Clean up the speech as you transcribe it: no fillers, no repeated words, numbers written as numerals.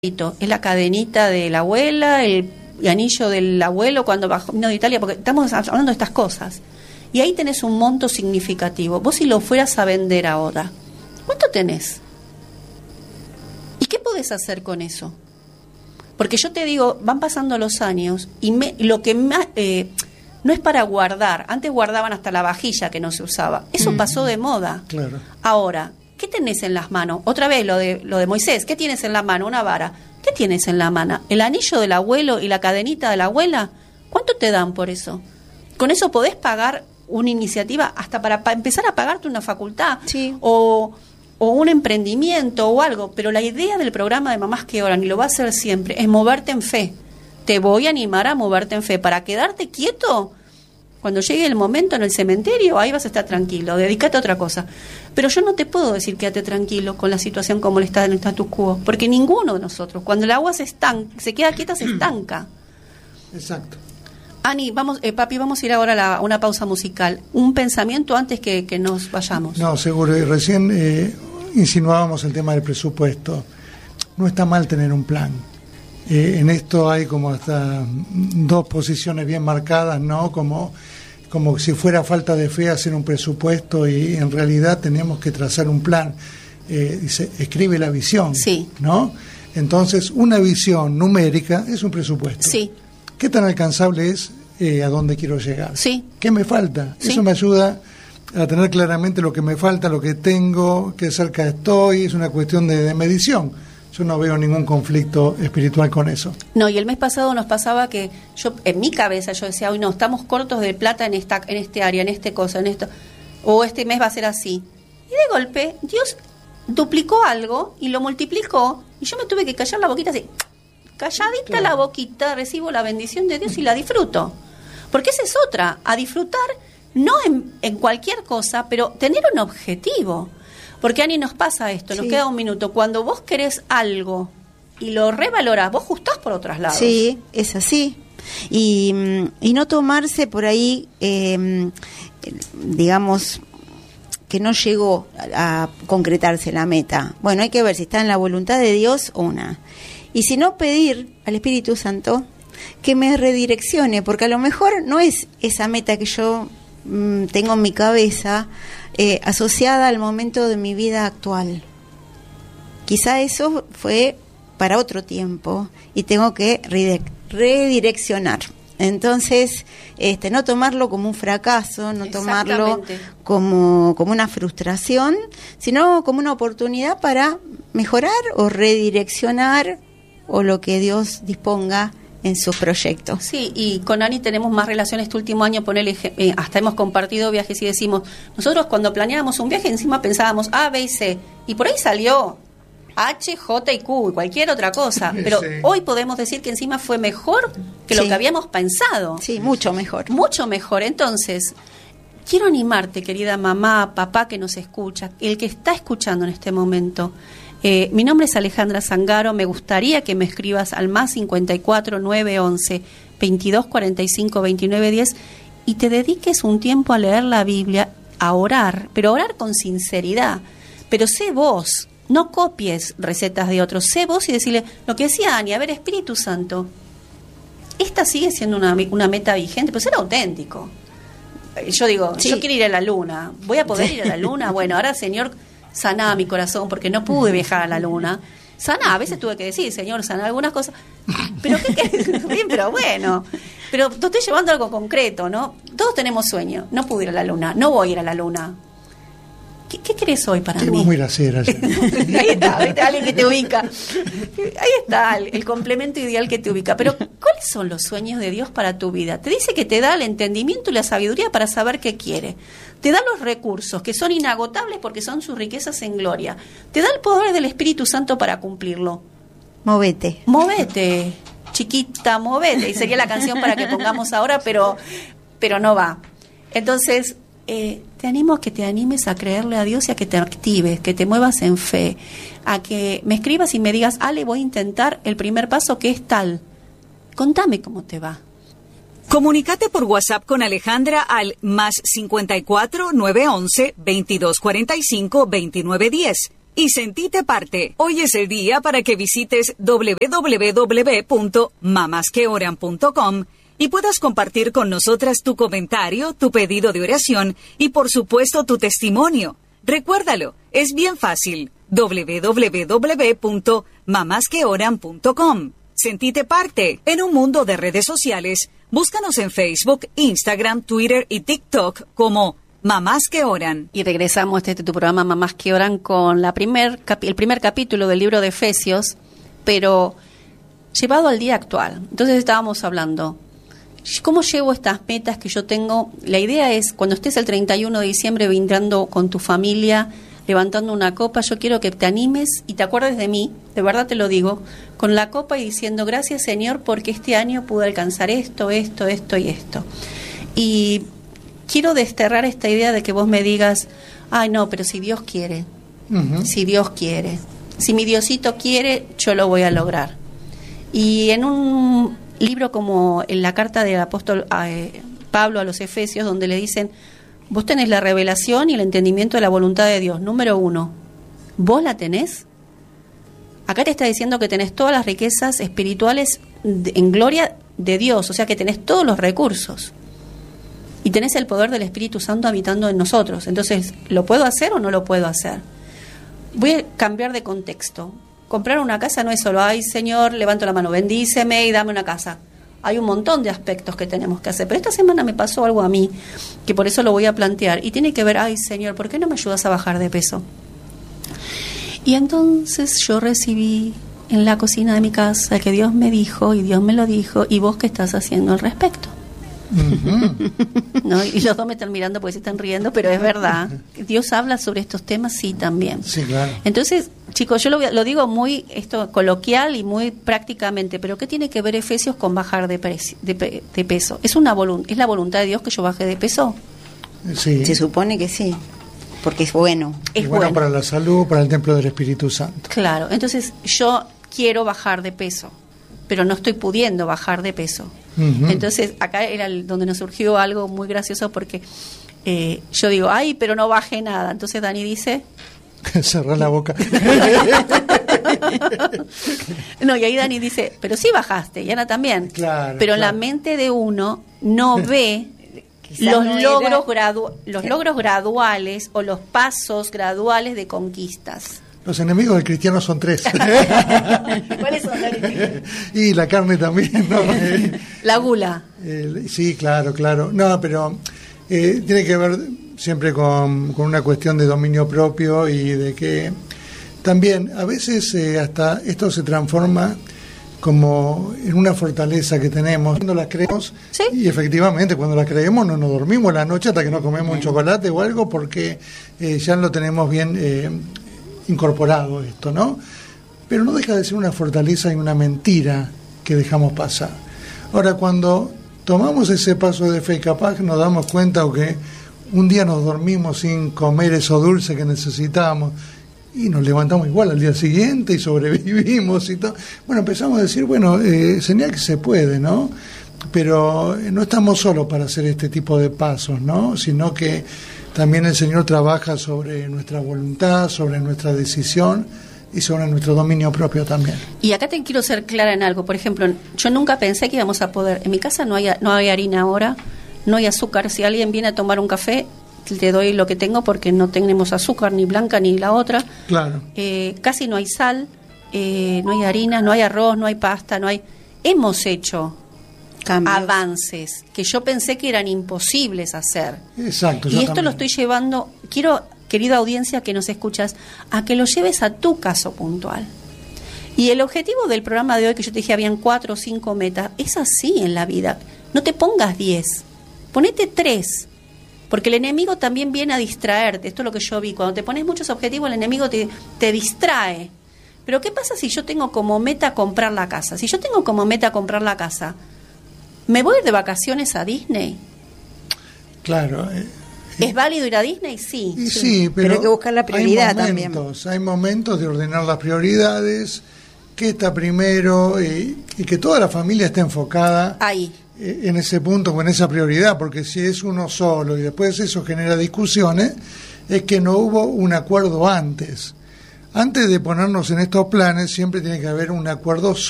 Es la cadenita de la abuela, el anillo del abuelo cuando vino de Italia, porque estamos hablando de estas cosas. Y ahí tenés un monto significativo. Vos si lo fueras a vender ahora, ¿cuánto tenés? ¿Y qué podés hacer con eso? Porque yo te digo, van pasando los años y lo que más... no es para guardar. Antes guardaban hasta la vajilla que no se usaba. Eso pasó de moda. Claro. Ahora, ¿qué tenés en las manos? Otra vez lo de Moisés. ¿Qué tienes en la mano? Una vara. ¿Qué tienes en la mano? ¿El anillo del abuelo y la cadenita de la abuela? ¿Cuánto te dan por eso? Con eso podés pagar una iniciativa hasta para empezar a pagarte una facultad. Sí. O un emprendimiento o algo. Pero la idea del programa de Mamás que Oran, y lo va a hacer siempre, es moverte en fe. Te voy a animar a moverte en fe. Para quedarte quieto, cuando llegue el momento en el cementerio, ahí vas a estar tranquilo, dedícate a otra cosa. Pero yo no te puedo decir quédate tranquilo con la situación como le está en el status quo, porque ninguno de nosotros, cuando el agua se queda quieta, se estanca. Exacto. Ani, papi, vamos a ir ahora a una pausa musical. Un pensamiento antes que nos vayamos. No, seguro. Y recién insinuábamos el tema del presupuesto. No está mal tener un plan. En esto hay como hasta dos posiciones bien marcadas, ¿no? Como si fuera falta de fe hacer un presupuesto, y en realidad tenemos que trazar un plan. Dice, escribe la visión, sí, ¿no? Entonces, una visión numérica es un presupuesto. Sí. ¿Qué tan alcanzable es a dónde quiero llegar? Sí. ¿Qué me falta? Sí. Eso me ayuda a tener claramente lo que me falta, lo que tengo, qué cerca estoy. Es una cuestión de medición. Yo no veo ningún conflicto espiritual con eso. No, y el mes pasado nos pasaba que yo, en mi cabeza, yo decía, hoy no, estamos cortos de plata en este área, en este cosa, en esto, o este mes va a ser así. Y de golpe, Dios duplicó algo y lo multiplicó, y yo me tuve que callar la boquita así, calladita, claro. La boquita, recibo la bendición de Dios y la disfruto. Porque esa es otra, a disfrutar, no en cualquier cosa, pero tener un objetivo. Porque, Ani, nos pasa esto, nos queda un minuto. Cuando vos querés algo y lo revalorás, vos justás por otros lados. Sí, es así. Y no tomarse por ahí, digamos, que no llegó a concretarse la meta. Bueno, hay que ver si está en la voluntad de Dios o una. Y si no, pedir al Espíritu Santo que me redireccione, porque a lo mejor no es esa meta que yo tengo en mi cabeza, asociada al momento de mi vida actual. Quizá eso fue para otro tiempo y tengo que redireccionar. Entonces, no tomarlo como un fracaso, no tomarlo como una frustración, sino como una oportunidad para mejorar o redireccionar o lo que Dios disponga en sus proyectos. Sí, y con Ani tenemos más relación este último año, hasta hemos compartido viajes y decimos, nosotros cuando planeábamos un viaje encima pensábamos A, B y C, y por ahí salió H, J y Q y cualquier otra cosa, pero sí, hoy podemos decir que encima fue mejor que lo que habíamos pensado. Sí, mucho mejor. Mucho mejor. Entonces, quiero animarte, querida mamá, papá que nos escucha, el que está escuchando en este momento. Mi nombre es Alejandra Zangaro, me gustaría que me escribas al más 54 911 22 45 29 10 y te dediques un tiempo a leer la Biblia, a orar, pero orar con sinceridad. Pero sé vos, no copies recetas de otros, sé vos y decirle lo que decía Ani, a ver, Espíritu Santo, esta sigue siendo una meta vigente, pero ser auténtico. Yo digo, yo quiero ir a la luna, ¿voy a poder ir a la luna? Bueno, ahora, Señor, saná mi corazón porque no pude viajar a la luna. Saná, a veces tuve que decir, Señor, saná algunas cosas. Pero ¿qué querés? Bien, pero bueno. Pero te estoy llevando a algo concreto, ¿no? Todos tenemos sueños. No pude ir a la luna, no voy a ir a la luna. ¿Qué querés hoy para mí? ¿Qué vamos a ir a hacer allí? Ahí está, alguien que te ubica. Ahí está, el complemento ideal que te ubica. Pero, ¿cuáles son los sueños de Dios para tu vida? Te dice que te da el entendimiento y la sabiduría para saber qué quiere. Te da los recursos, que son inagotables porque son sus riquezas en gloria. Te da el poder del Espíritu Santo para cumplirlo. Movete, chiquita, movete. Y sería la canción para que pongamos ahora, pero no va. Entonces, te animo a que te animes a creerle a Dios y a que te actives, que te muevas en fe, a que me escribas y me digas, Ale, voy a intentar el primer paso que es tal. Contame cómo te va. Comunícate por WhatsApp con Alejandra al más 54 911 22 45 29 10. y sentite parte. Hoy es el día para que visites www.mamasqueoran.com y puedas compartir con nosotras tu comentario, tu pedido de oración y por supuesto tu testimonio. Recuérdalo, es bien fácil. www.mamasqueoran.com. Sentite parte. En un mundo de redes sociales, búscanos en Facebook, Instagram, Twitter y TikTok como Mamás que Oran. Y regresamos a tu programa Mamás que Oran con el primer capítulo del libro de Efesios, pero llevado al día actual. Entonces estábamos hablando, ¿cómo llevo estas metas que yo tengo? La idea es, cuando estés el 31 de diciembre brindando con tu familia, levantando una copa, yo quiero que te animes y te acuerdes de mí, de verdad te lo digo, con la copa y diciendo, gracias Señor, porque este año pude alcanzar esto y esto. Y quiero desterrar esta idea de que vos me digas, ay no, pero si Dios quiere, si Dios quiere, si mi Diosito quiere, yo lo voy a lograr. Y en un libro como en la carta del apóstol Pablo a los Efesios, donde le dicen, vos tenés la revelación y el entendimiento de la voluntad de Dios, número 1, ¿vos la tenés? Acá te está diciendo que tenés todas las riquezas espirituales en gloria de Dios, o sea que tenés todos los recursos. Y tenés el poder del Espíritu Santo habitando en nosotros. Entonces, ¿lo puedo hacer o no lo puedo hacer? Voy a cambiar de contexto. Comprar una casa no es solo, ay Señor, levanto la mano, bendíceme y dame una casa. Hay un montón de aspectos que tenemos que hacer. Pero esta semana me pasó algo a mí, que por eso lo voy a plantear. Y tiene que ver, ay Señor, ¿por qué no me ayudas a bajar de peso? Y entonces yo recibí en la cocina de mi casa que Dios me dijo, y Dios me lo dijo, ¿y vos qué estás haciendo al respecto? ¿No? Y los dos me están mirando porque se están riendo, pero es verdad. Dios habla sobre estos temas, sí, también. Sí, claro. Entonces, chicos, yo lo digo muy coloquial y muy prácticamente, pero ¿qué tiene que ver Efesios con bajar de peso? ¿Es la voluntad de Dios que yo baje de peso? Sí. Se supone que sí, porque es bueno. Es bueno para la salud, para el templo del Espíritu Santo. Claro, entonces yo quiero bajar de peso, pero no estoy pudiendo bajar de peso. Entonces acá era donde nos surgió algo muy gracioso porque yo digo, ay, pero no bajé nada. Entonces Dani dice... Cerrá la boca. No, y ahí Dani dice, pero sí bajaste, y Ana también. Claro, pero claro. La mente de uno no ve los logros graduales o los pasos graduales de conquistas. Los enemigos del cristiano son 3. ¿Cuáles son, Dani? Y la carne también, ¿no? La gula. Sí, claro. No, pero tiene que ver siempre con una cuestión de dominio propio y de que también a veces hasta esto se transforma como en una fortaleza que tenemos cuando la creemos. ¿Sí? Y efectivamente cuando la creemos no nos dormimos la noche hasta que no comemos un chocolate o algo porque ya lo tenemos bien incorporado esto, ¿no? Pero no deja de ser una fortaleza y una mentira que dejamos pasar. Ahora, cuando tomamos ese paso de fe, capaz nos damos cuenta o que un día nos dormimos sin comer eso dulce que necesitábamos y nos levantamos igual al día siguiente y sobrevivimos y todo. Bueno, empezamos a decir, bueno, señal que se puede, ¿no? Pero no estamos solos para hacer este tipo de pasos, ¿no? Sino que también el Señor trabaja sobre nuestra voluntad, sobre nuestra decisión y sobre nuestro dominio propio también. Y acá te quiero ser clara en algo. Por ejemplo, yo nunca pensé que íbamos a poder... En mi casa no hay harina ahora, no hay azúcar. Si alguien viene a tomar un café, te doy lo que tengo porque no tenemos azúcar, ni blanca ni la otra. Claro. Casi no hay sal, no hay harina, no hay arroz, no hay pasta, no hay... Hemos hecho cambios, avances que yo pensé que eran imposibles hacer. Exacto. Y esto también lo estoy llevando, quiero, querida audiencia que nos escuchas, a que lo lleves a tu caso puntual. Y el objetivo del programa de hoy, que yo te dije habían 4 o 5 metas, es así en la vida. No te pongas 10, ponete 3, porque el enemigo también viene a distraerte. Esto es lo que yo vi, cuando te pones muchos objetivos el enemigo te distrae. Pero ¿qué pasa si yo tengo como meta comprar la casa? Si yo tengo como meta comprar la casa, ¿me voy de vacaciones a Disney? Claro. ¿Es válido ir a Disney? Sí. Sí, pero hay que buscar la prioridad también. Hay momentos de ordenar las prioridades, qué está primero y que toda la familia esté enfocada ahí, en ese punto o en esa prioridad, porque si es uno solo y después eso genera discusiones, es que no hubo un acuerdo antes. antes de ponernos en estos planes, siempre tiene que haber un acuerdo